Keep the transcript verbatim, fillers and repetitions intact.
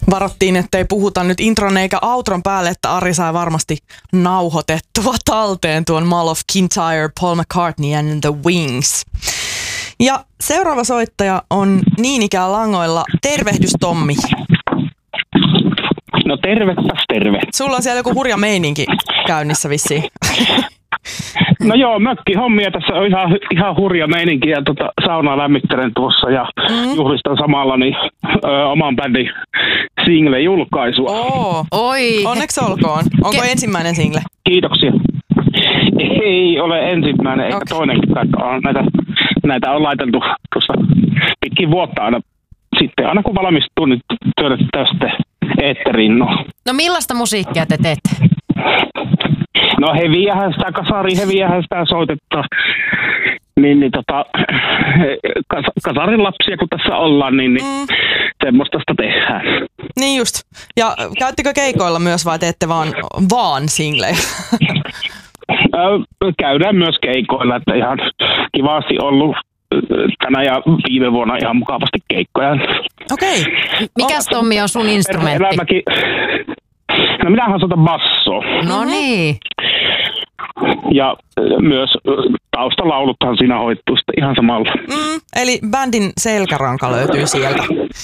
Varattiin, ettei puhuta nyt intron eikä outron päälle, että Ari sai varmasti nauhoitettua talteen tuon Mull of Kintyre, Paul McCartney and the Wings. Ja seuraava soittaja on niin ikään langoilla. Tervehdys, Tommi. No tervepäs terve. Sulla on siellä joku hurja meininki käynnissä vissiin. No joo, mökkihommia tässä on ihan, ihan hurja meininki ja tota, saunaa lämmittelen tuossa ja mm. juhlistan samalla niin, ö, oman bändin single-julkaisua. Oo. Oi. Onneksi olkoon. Onko Ke- ensimmäinen single? Kiitoksia. Ei ole ensimmäinen eikä okay. toinenkaan. Näitä, näitä on laiteltu tuossa pitkin vuotta aina. Sitten aina kun valmistuu, niin työnnetään sitten eetteriin. No. no millaista musiikkia te teette? No heviähän sitä, kasari heviähän sitä soitetta. Niin, niin tota, kas, kasarin lapsia kun tässä ollaan, niin, niin mm. semmoista sitä tehdään. Niin just. Ja käyttikö keikoilla myös vai teette vaan, vaan singlejä? Käydään myös keikoilla, että ihan kivasti ollut tänä ja viime vuonna ihan mukavasti keikkoja. Okei. Okay. Mikäs Tommi on sun instrumentti? Elämäkin. No minähän soitan bassoa. No niin. Ja myös taustalauluthan siinä hoittuu sitten ihan samalla. Mm, eli bändin selkäranka löytyy sieltä.